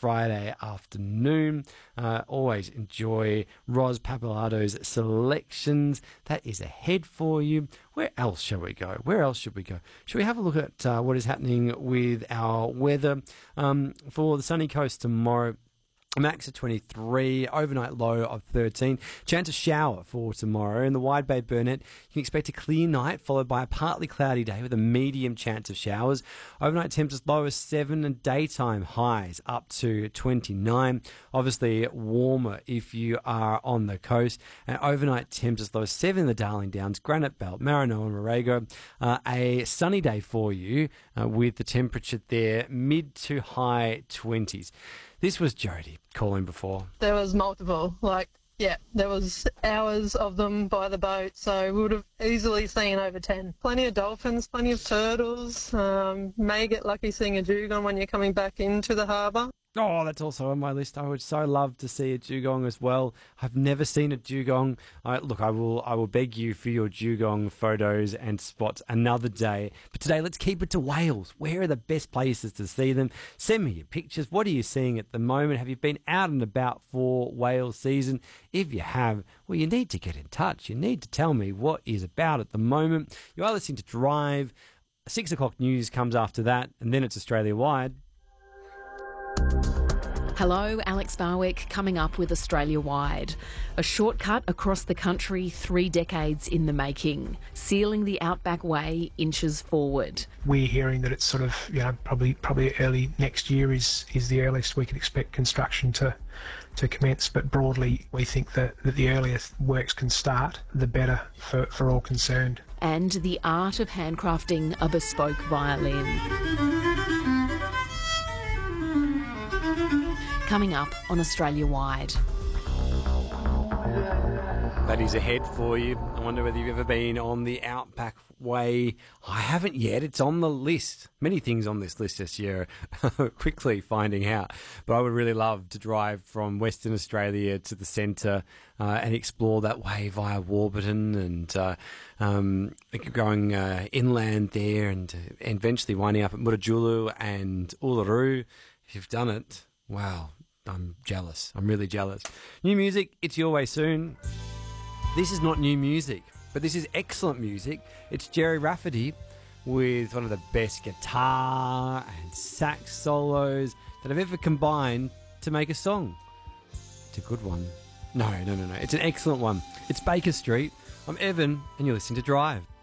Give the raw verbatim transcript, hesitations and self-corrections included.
Friday afternoon. Uh, always enjoy Ros Papalardo's selections. That is ahead for you. Where else shall we go? Where else should we go? Should we have a look at uh, what is happening with our weather um, for the sunny coast tomorrow? Max of twenty-three, overnight low of thirteen. Chance of shower for tomorrow. In the Wide Bay Burnett, you can expect a clear night followed by a partly cloudy day with a medium chance of showers. Overnight temps as low as seven and daytime highs up to twenty-nine. Obviously warmer if you are on the coast. And overnight temps as low as seven in the Darling Downs, Granite Belt, Maranoa and Warrego. Uh, a sunny day for you uh, with the temperature there mid to high twenties. This was Jody calling before. There was multiple, like, yeah, there was hours of them by the boat, so we would have easily seen over ten. Plenty of dolphins, plenty of turtles. Um, may get lucky seeing a dugong when you're coming back into the harbour. Oh, that's also on my list. I would so love to see a dugong as well. I've never seen a dugong. I, look, I will I will beg you for your dugong photos and spots another day. But today, let's keep it to whales. Where are the best places to see them? Send me your pictures. What are you seeing at the moment? Have you been out and about for whale season? If you have, well, you need to get in touch. You need to tell me what is about at the moment. You are listening to Drive. Six o'clock news comes after that, and then it's Australia-wide. Hello, Alex Barwick coming up with Australia-wide. A shortcut across the country, three decades in the making. Sealing the Outback Way inches forward. We're hearing that it's sort of, you know, probably probably early next year is, is the earliest we can expect construction to to commence. But broadly, we think that, that the earlier works can start, the better for, for all concerned. And the art of handcrafting a bespoke violin. Coming up on Australia-wide. That is ahead for you. I wonder whether you've ever been on the Outback Way. I haven't yet. It's on the list. Many things on this list this year. Quickly finding out. But I would really love to drive from Western Australia to the centre uh, and explore that way via Warburton and uh, um, going uh, inland there and, and eventually winding up at Mutijulu and Uluru. If you've done it, wow, I'm jealous. I'm really jealous. New music, it's your way soon. This is not new music, but this is excellent music. It's Gerry Rafferty with one of the best guitar and sax solos that have ever combined to make a song. It's a good one. No, no, no, no. It's an excellent one. It's Baker Street. I'm Evan, and you're listening to Drive.